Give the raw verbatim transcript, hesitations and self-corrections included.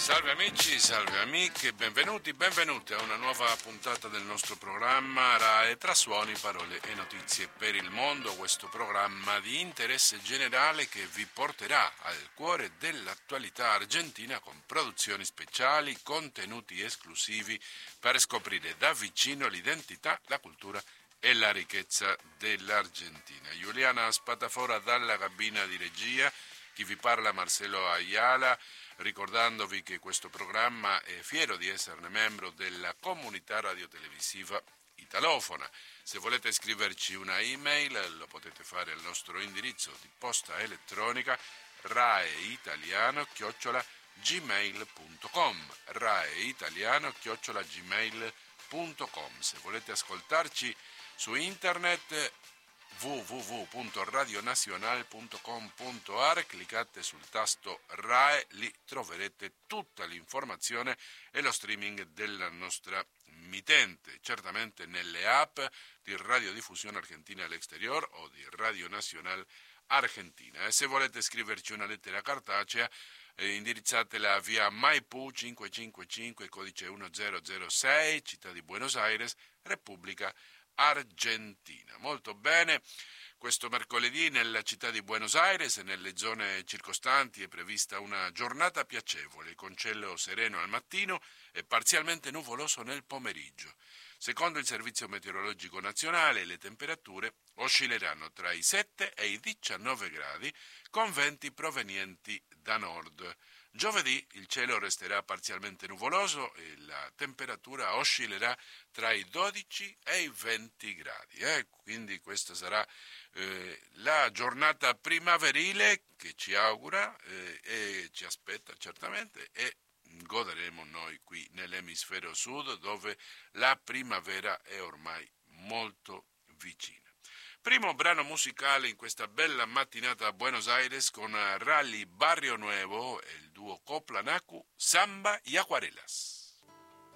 Salve amici, salve amiche, benvenuti, benvenute a una nuova puntata del nostro programma RAE tra suoni, parole e notizie per il mondo, questo programma di interesse generale che vi porterà al cuore dell'attualità argentina con produzioni speciali, contenuti esclusivi per scoprire da vicino l'identità, la cultura e la ricchezza dell'Argentina. Giuliana Spatafora dalla cabina di regia, chi vi parla Marcelo Ayala, ricordandovi che questo programma è fiero di esserne membro della comunità radiotelevisiva italofona. Se volete scriverci una email lo potete fare al nostro indirizzo di posta elettronica raeitaliano chiocciola gmail punto com raeitaliano chiocciola gmail punto com. Se volete ascoltarci su internet w w w punto radionacional punto com punto a r, cliccate sul tasto RAE, lì troverete tutta l'informazione e lo streaming della nostra mittente, certamente nelle app di Radiodiffusione Argentina all'Exterior o di Radio Nacional Argentina. E se volete scriverci una lettera cartacea, eh, indirizzatela via Maipú cinquecentocinquantacinque, codice uno zero zero sei, città di Buenos Aires, Repubblica Argentina. Molto bene, questo mercoledì nella città di Buenos Aires e nelle zone circostanti è prevista una giornata piacevole con cielo sereno al mattino e parzialmente nuvoloso nel pomeriggio. Secondo il Servizio Meteorologico Nazionale le temperature oscilleranno tra i sette e i diciannove gradi con venti provenienti da nord. Giovedì il cielo resterà parzialmente nuvoloso e la temperatura oscillerà tra i dodici e i venti gradi. Eh? Quindi questa sarà eh, la giornata primaverile che ci augura eh, e ci aspetta certamente e goderemo noi qui nell'emisfero sud dove la primavera è ormai molto vicina. Primo brano musicale in questa bella mattinata a Buenos Aires con Rally Barrio Nuevo e il duo Coplanacu, Samba y Acuarelas.